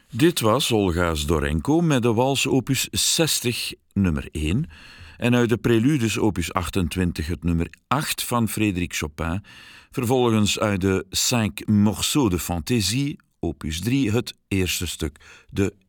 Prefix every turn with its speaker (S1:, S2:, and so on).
S1: Dit was Olga Zdorenko met de wals opus 60, nummer 1. En uit de preludes opus 28 het nummer 8 van Frédéric Chopin. Vervolgens uit de 5 morceaux de fantaisie, opus 3, het eerste stuk, de